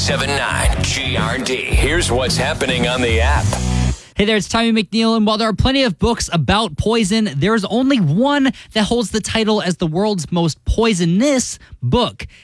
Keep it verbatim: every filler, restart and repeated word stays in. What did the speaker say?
seven nine G R D. Here's what's happening on the app. Hey there, it's Tommy McNeil, and while there are plenty of books about poison, there's only one that holds the title as the world's most poisonous book.